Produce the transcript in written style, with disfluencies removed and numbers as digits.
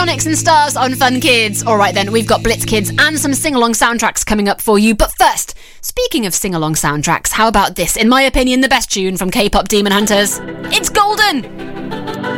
Sonics and Stars on Fun Kids. All right then, we've got Blitz Kids and some sing-along soundtracks coming up for you. But first, speaking of sing-along soundtracks, how about this? In my opinion, the best tune from K-pop Demon Hunters. It's Golden!